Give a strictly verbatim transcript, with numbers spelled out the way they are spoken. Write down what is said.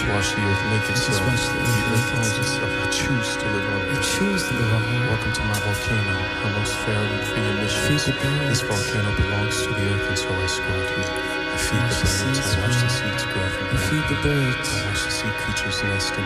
watch the earth make itself. watch the earth The earth make owns itself. itself. I choose to live on I it. choose to live on Earth. Welcome to my volcano. I most fairly for your Feed missions. the birds. This volcano belongs to the earth, and so I squat here. I feed Watch the the birds. seeds I watch the grow. seeds grow from I feed the birds. I watch the sea creatures nest in